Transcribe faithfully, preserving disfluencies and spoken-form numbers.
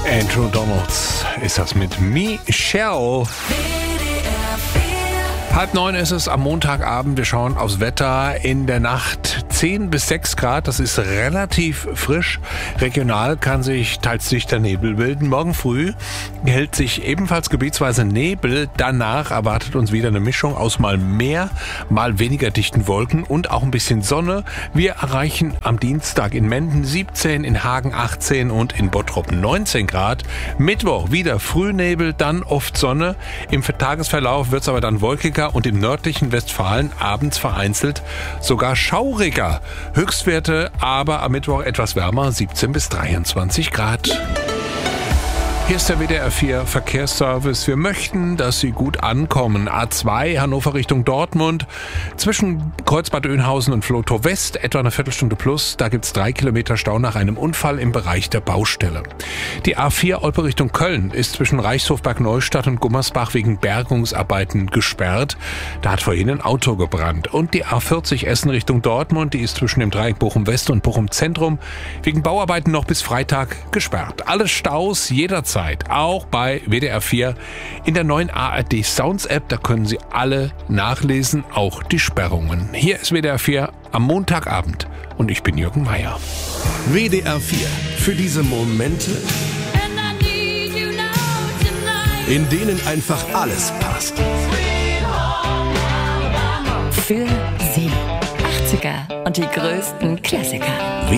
Andrew Donalds ist das mit Michelle. Halb neun ist es am Montagabend. Wir schauen aufs Wetter. In der Nacht zehn bis sechs Grad. Das ist relativ frisch. Regional kann sich teils dichter Nebel bilden. Morgen früh hält sich ebenfalls gebietsweise Nebel. Danach erwartet uns wieder eine Mischung aus mal mehr, mal weniger dichten Wolken und auch ein bisschen Sonne. Wir erreichen am Dienstag in Menden siebzehn, in Hagen achtzehn und in Bottrop neunzehn Grad. Mittwoch wieder Frühnebel, dann oft Sonne. Im Tagesverlauf wird es aber dann wolkiger und im nördlichen Westfalen abends vereinzelt sogar schauriger. Höchstwerte aber am Mittwoch etwas wärmer, siebzehn bis dreiundzwanzig Grad. Hier ist der W D R vier Verkehrsservice. Wir möchten, dass Sie gut ankommen. A zwei Hannover Richtung Dortmund. Zwischen Kreuzbad Oeynhausen und Vlotho West etwa eine Viertelstunde plus. Da gibt's drei Kilometer Stau nach einem Unfall im Bereich der Baustelle. Die A vier Olpe Richtung Köln ist zwischen Reichshofberg Neustadt und Gummersbach wegen Bergungsarbeiten gesperrt. Da hat vorhin ein Auto gebrannt. Und die A vierzig Essen Richtung Dortmund, die ist zwischen dem Dreieck Bochum West und Bochum Zentrum wegen Bauarbeiten noch bis Freitag gesperrt. Alle Staus jederzeit. Auch bei W D R vier in der neuen A R D Sounds App. Da können Sie alle nachlesen, auch die Sperrungen. Hier ist W D R vier am Montagabend und ich bin Jürgen Meier. W D R vier für diese Momente, in denen einfach alles passt. Für Sie. achtziger und die größten Klassiker.